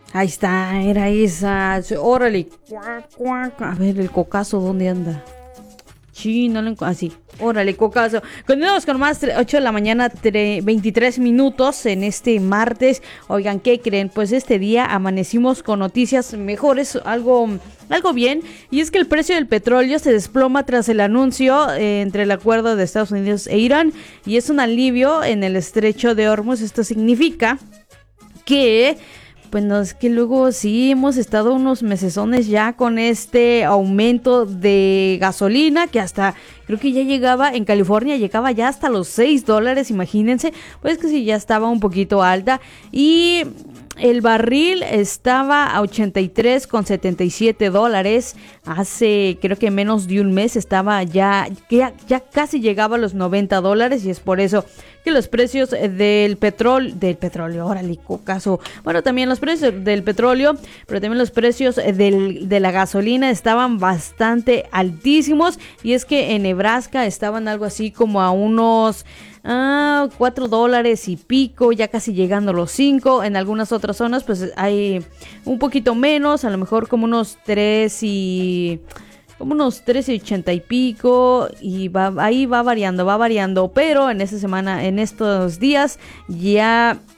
Ahí está, era esa. Órale. Cuac, cuac. A ver, el cocazo, ¿dónde anda? Sí, no lo encuentro. Así. Órale, cocazo. Continuamos con más. 8 de la mañana, 23 minutos en este martes. Oigan, ¿qué creen? Pues este día amanecimos con noticias mejores. Algo bien. Y es que el precio del petróleo se desploma tras el anuncio entre el acuerdo de Estados Unidos e Irán. Y es un alivio en el estrecho de Hormuz. Esto significa que pues no, es que luego sí hemos estado unos mesesones ya con este aumento de gasolina que hasta creo que ya llegaba en California, llegaba ya hasta los $6, imagínense, pues que sí ya estaba un poquito alta y el barril estaba a $83,77. Hace creo que menos de un mes estaba ya casi llegaba a los $90 y es por eso que los precios del petróleo, órale, cocazo. Bueno, también los precios del petróleo, pero también los precios de la gasolina estaban bastante altísimos y es que en Nebraska estaban algo así como a unos $4 y pico, ya casi llegando a los 5. En algunas otras zonas pues hay un poquito menos, a lo mejor como unos 3.80 y pico, y ahí va variando, pero en esta semana, en estos días ya